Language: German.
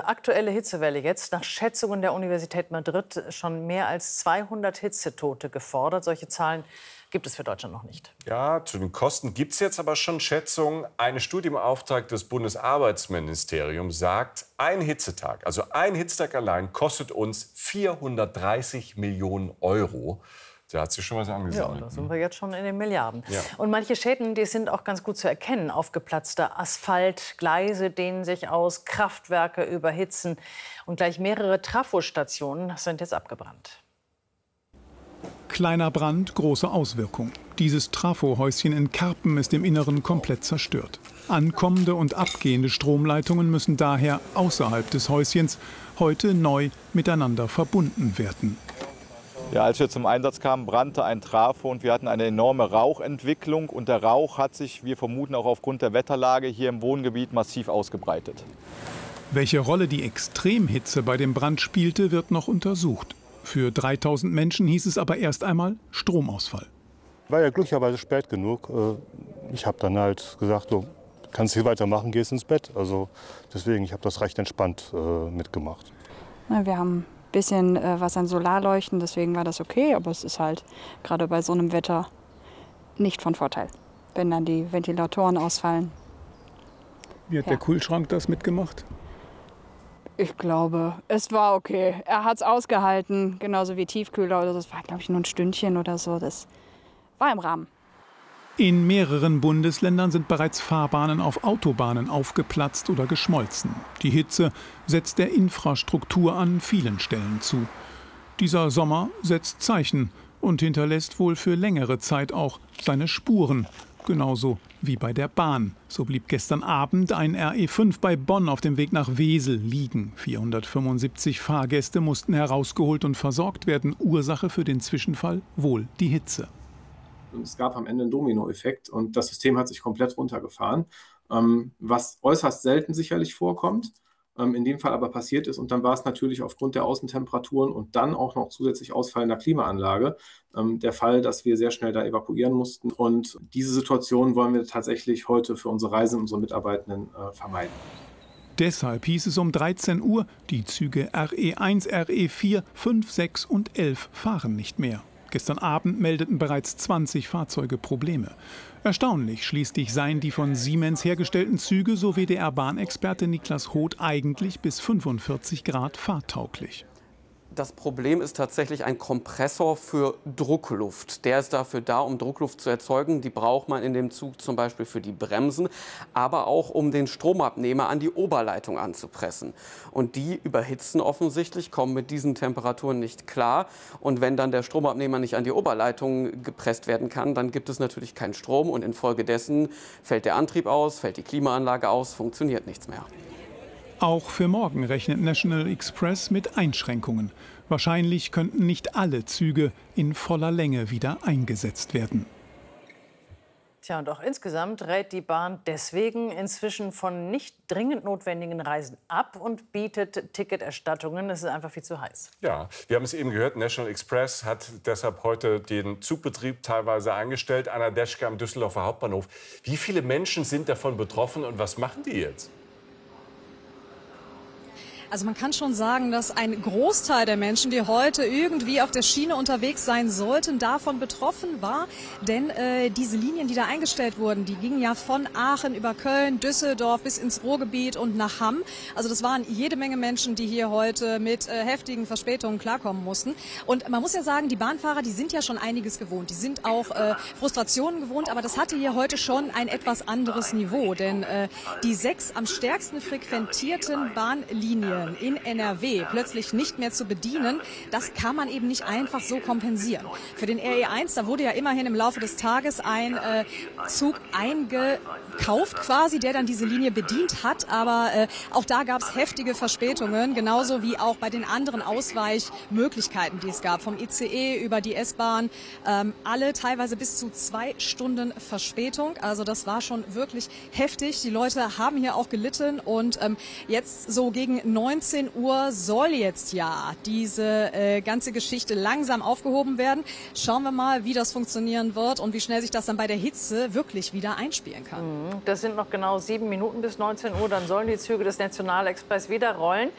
aktuelle Hitzewelle jetzt. Nach Schätzungen der Universität Madrid schon mehr als 200 Hitzetote gefordert. Solche Zahlen gibt es für Deutschland noch nicht. Ja, zu den Kosten gibt es jetzt aber schon Schätzungen. Eine Studie im Auftrag des Bundesarbeitsministeriums sagt, ein Hitzetag, also ein Hitzetag allein, kostet uns 430 Millionen Euro. Da hat sich schon was angesammelt. Ja, da sind wir jetzt schon in den Milliarden. Ja. Und manche Schäden, die sind auch ganz gut zu erkennen. Aufgeplatzter Asphalt, Gleise dehnen sich aus, Kraftwerke überhitzen. Und gleich mehrere Trafostationen sind jetzt abgebrannt. Kleiner Brand, große Auswirkung. Dieses Trafohäuschen in Karpen ist im Inneren komplett zerstört. Ankommende und abgehende Stromleitungen müssen daher außerhalb des Häuschens heute neu miteinander verbunden werden. Ja, als wir zum Einsatz kamen, brannte ein Trafo und wir hatten eine enorme Rauchentwicklung. Und der Rauch hat sich, wir vermuten auch aufgrund der Wetterlage, hier im Wohngebiet massiv ausgebreitet. Welche Rolle die Extremhitze bei dem Brand spielte, wird noch untersucht. Für 3000 Menschen hieß es aber erst einmal Stromausfall. War ja glücklicherweise spät genug. Ich habe dann halt gesagt, du kannst hier weitermachen, gehst ins Bett. Also deswegen, ich habe das recht entspannt mitgemacht. Wir haben ein bisschen was an Solarleuchten, deswegen war das okay. Aber es ist halt gerade bei so einem Wetter nicht von Vorteil, wenn dann die Ventilatoren ausfallen. Wie hat der Kühlschrank das mitgemacht? Ich glaube, es war okay. Er hat es ausgehalten, genauso wie Tiefkühler oder so. Das war, glaube ich, nur ein Stündchen oder so. Das war im Rahmen. In mehreren Bundesländern sind bereits Fahrbahnen auf Autobahnen aufgeplatzt oder geschmolzen. Die Hitze setzt der Infrastruktur an vielen Stellen zu. Dieser Sommer setzt Zeichen und hinterlässt wohl für längere Zeit auch seine Spuren. Genauso wie bei der Bahn. So blieb gestern Abend ein RE5 bei Bonn auf dem Weg nach Wesel liegen. 475 Fahrgäste mussten herausgeholt und versorgt werden. Ursache für den Zwischenfall wohl die Hitze. Es gab am Ende einen Dominoeffekt und das System hat sich komplett runtergefahren, was äußerst selten sicherlich vorkommt, in dem Fall aber passiert ist. Und dann war es natürlich aufgrund der Außentemperaturen und dann auch noch zusätzlich ausfallender Klimaanlage der Fall, dass wir sehr schnell da evakuieren mussten. Und diese Situation wollen wir tatsächlich heute für unsere Reisenden, unsere Mitarbeitenden vermeiden. Deshalb hieß es um 13 Uhr, die Züge RE1, RE4, 5, 6 und 11 fahren nicht mehr. Gestern Abend meldeten bereits 20 Fahrzeuge Probleme. Erstaunlich, schließlich seien die von Siemens hergestellten Züge, so WDR-Bahnexperte Niklas Hoth, eigentlich bis 45 Grad fahrtauglich. Das Problem ist tatsächlich ein Kompressor für Druckluft. Der ist dafür da, um Druckluft zu erzeugen. Die braucht man in dem Zug zum Beispiel für die Bremsen, aber auch um den Stromabnehmer an die Oberleitung anzupressen. Und die überhitzen offensichtlich, kommen mit diesen Temperaturen nicht klar. Und wenn dann der Stromabnehmer nicht an die Oberleitung gepresst werden kann, dann gibt es natürlich keinen Strom. Und infolgedessen fällt der Antrieb aus, fällt die Klimaanlage aus, funktioniert nichts mehr. Auch für morgen rechnet National Express mit Einschränkungen. Wahrscheinlich könnten nicht alle Züge in voller Länge wieder eingesetzt werden. Tja, und auch insgesamt rät die Bahn deswegen inzwischen von nicht dringend notwendigen Reisen ab und bietet Ticketerstattungen. Es ist einfach viel zu heiß. Ja, wir haben es eben gehört, National Express hat deshalb heute den Zugbetrieb teilweise eingestellt. Anna Deschke am Düsseldorfer Hauptbahnhof. Wie viele Menschen sind davon betroffen und was machen die jetzt? Also man kann schon sagen, dass ein Großteil der Menschen, die heute irgendwie auf der Schiene unterwegs sein sollten, davon betroffen war. Denn diese Linien, die da eingestellt wurden, die gingen ja von Aachen über Köln, Düsseldorf bis ins Ruhrgebiet und nach Hamm. Also das waren jede Menge Menschen, die hier heute mit heftigen Verspätungen klarkommen mussten. Und man muss ja sagen, die Bahnfahrer, die sind ja schon einiges gewohnt. Die sind auch Frustrationen gewohnt, aber das hatte hier heute schon ein etwas anderes Niveau. Denn die 6 am stärksten frequentierten Bahnlinien in NRW plötzlich nicht mehr zu bedienen, das kann man eben nicht einfach so kompensieren. Für den RE1, da wurde ja immerhin im Laufe des Tages ein Zug eingekauft quasi, der dann diese Linie bedient hat, aber auch da gab es heftige Verspätungen, genauso wie auch bei den anderen Ausweichmöglichkeiten, die es gab, vom ICE über die S-Bahn, alle teilweise bis zu 2 Stunden Verspätung, also das war schon wirklich heftig. Die Leute haben hier auch gelitten und jetzt so gegen 19 Uhr soll jetzt ja diese ganze Geschichte langsam aufgehoben werden. Schauen wir mal, wie das funktionieren wird und wie schnell sich das dann bei der Hitze wirklich wieder einspielen kann. Das sind noch genau 7 Minuten bis 19 Uhr. Dann sollen die Züge des Nationalexpress wieder rollen.